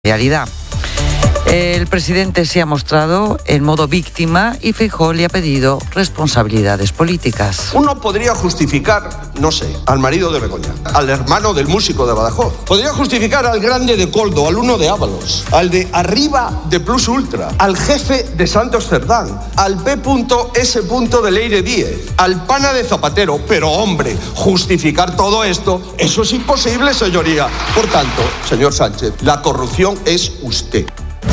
realidad. El presidente se ha mostrado en modo víctima y Feijóo le ha pedido responsabilidades políticas. Uno podría justificar, no sé, al marido de Begoña, al hermano del músico de Badajoz. Podría justificar al grande de Coldo, al uno de Ábalos, al de arriba de Plus Ultra, al jefe de Santos Cerdán, al P.S. de Leire Díez, al pana de Zapatero. Pero hombre, justificar todo esto, eso es imposible, señoría. Por tanto, señor Sánchez, la corrupción es usted.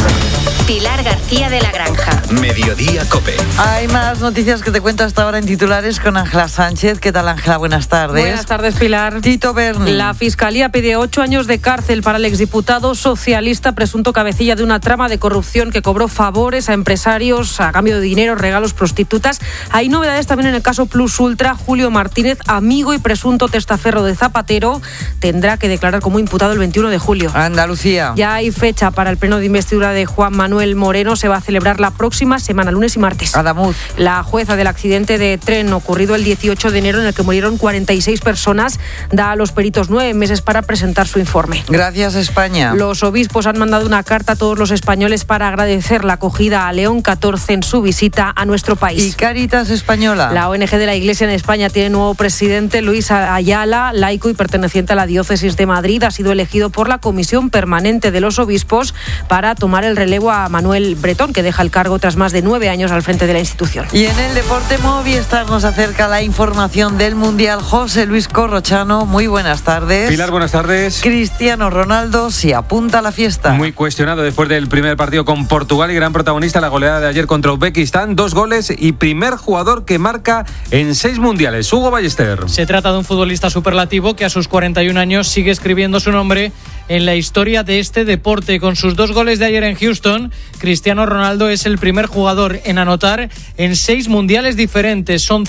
Pilar García de la Granja. Mediodía COPE. Hay más noticias que te cuento hasta ahora en titulares con Ángela Sánchez. ¿Qué tal, Ángela? Buenas tardes. Buenas tardes, Pilar. Tito Berni. La Fiscalía pide 8 años de cárcel para el exdiputado socialista presunto cabecilla de una trama de corrupción que cobró favores a empresarios a cambio de dinero, regalos, prostitutas. Hay novedades también en el caso Plus Ultra. Julio Martínez, amigo y presunto testaferro de Zapatero, tendrá que declarar como imputado el 21 de julio. Andalucía. Ya hay fecha para el pleno de investidura de Juan Manuel Moreno. Se va a celebrar la próxima semana, lunes y martes. Adamuz. La jueza del accidente de tren ocurrido el 18 de enero en el que murieron 46 personas da a los peritos 9 meses para presentar su informe. Gracias, España. Los obispos han mandado una carta a todos los españoles para agradecer la acogida a León XIV en su visita a nuestro país. ¿Y Cáritas Española? La ONG de la Iglesia en España tiene nuevo presidente. Luis Ayala, laico y perteneciente a la Diócesis de Madrid, ha sido elegido por la Comisión Permanente de los Obispos para tomar el relevo a Manuel Bretón, que deja el cargo tras más de 9 años al frente de la institución. Y en el deporte, Movistar nos acerca la información del Mundial. José Luis Corrochano, muy buenas tardes. Pilar, buenas tardes. Cristiano Ronaldo se apunta a la fiesta. Muy cuestionado después del primer partido con Portugal y gran protagonista la goleada de ayer contra Uzbekistán. 2 goles y primer jugador que marca en 6 mundiales. Hugo Ballester. Se trata de un futbolista superlativo que a sus 41 años sigue escribiendo su nombre en la historia de este deporte. Con sus 2 goles de ayer en Houston, Cristiano Ronaldo es el primer jugador en anotar en 6 mundiales diferentes. Son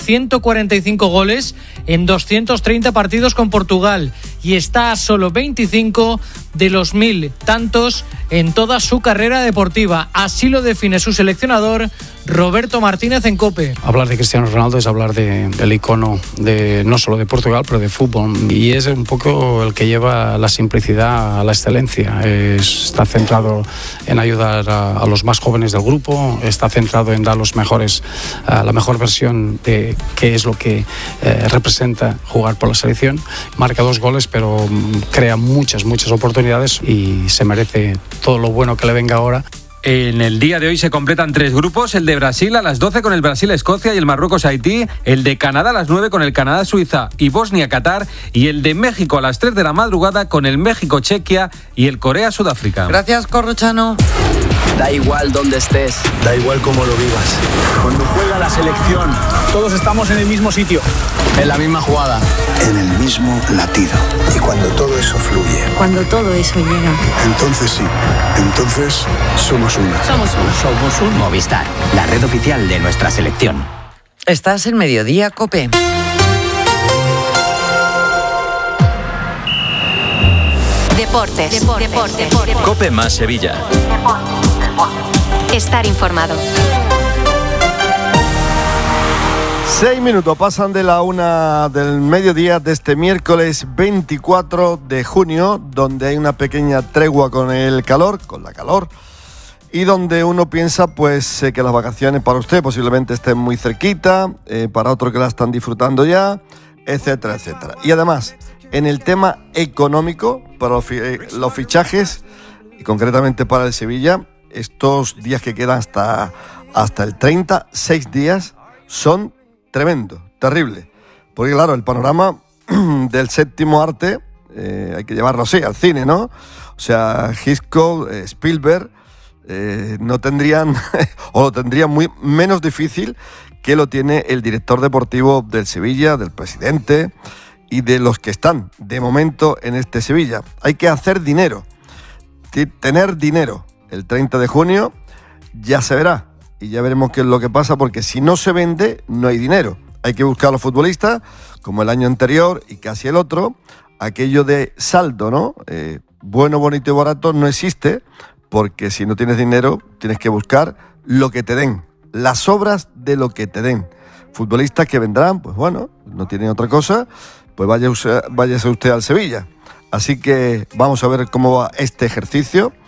145 goles en 230 partidos con Portugal y está a solo 25 de los 1000 tantos en toda su carrera deportiva. Así lo define su seleccionador Roberto Martínez en COPE. Hablar de Cristiano Ronaldo es hablar del icono de no solo de Portugal, pero de fútbol. Y es un poco el que lleva la simplicidad a la excelencia. Está centrado en ayudar a los más jóvenes del grupo, está centrado en dar la mejor versión de qué es lo que representa jugar por la selección. Marca 2 goles, pero crea muchas oportunidades y se merece todo lo bueno que le venga ahora. En el día de hoy se completan 3 grupos, el de Brasil a las 12 con el Brasil-Escocia y el Marruecos-Haití, el de Canadá a las 9 con el Canadá-Suiza y Bosnia-Qatar y el de México a las 3 de la madrugada con el México-Chequia y el Corea-Sudáfrica. Gracias, Corrochano. Da igual dónde estés, da igual cómo lo vivas. Cuando juega la selección, todos estamos en el mismo sitio, en la misma jugada, en el mismo latido. Y cuando todo eso fluye, cuando todo eso llega, entonces sí, entonces somos una. Somos un Movistar, la red oficial de nuestra selección. Estás en Mediodía COPE. Deportes. COPE más Sevilla. Estar informado. 6 minutos pasan de la 1 del mediodía de este miércoles 24 de junio, donde hay una pequeña tregua con la calor, y donde uno piensa pues que las vacaciones para usted posiblemente estén muy cerquita, para otro que la están disfrutando ya, etcétera, etcétera. Y además, en el tema económico, para los fichajes, y concretamente para el Sevilla, estos días que quedan hasta el 30, 6 días, son tremendo, terrible. Porque claro, el panorama del séptimo arte hay que llevarlo así, al cine, ¿no? O sea, Hitchcock, Spielberg no tendrían o lo tendrían menos difícil que lo tiene el director deportivo del Sevilla, del presidente y de los que están de momento en este Sevilla. Hay que hacer dinero, tener dinero. El 30 de junio ya se verá. Y ya veremos qué es lo que pasa, porque si no se vende, no hay dinero. Hay que buscar a los futbolistas, como el año anterior y casi el otro, aquello de saldo, ¿no? Bueno, bonito y barato no existe, porque si no tienes dinero, tienes que buscar lo que te den, las obras de lo que te den. Futbolistas que vendrán, pues bueno, no tienen otra cosa, pues váyase usted al Sevilla. Así que vamos a ver cómo va este ejercicio.